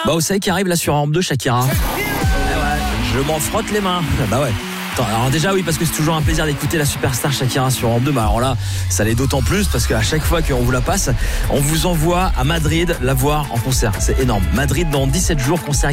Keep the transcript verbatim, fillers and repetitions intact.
Bah, vous savez qui arrive là sur Europe deux, Shakira. Eh ouais, je m'en frotte les mains. Bah ouais. Attends, alors déjà oui, parce que c'est toujours un plaisir d'écouter la superstar Shakira sur Europe deux. Bah alors là, ça l'est d'autant plus parce qu'à chaque fois qu'on vous la passe, on vous envoie à Madrid la voir en concert. C'est énorme. Madrid dans dix-sept jours, concert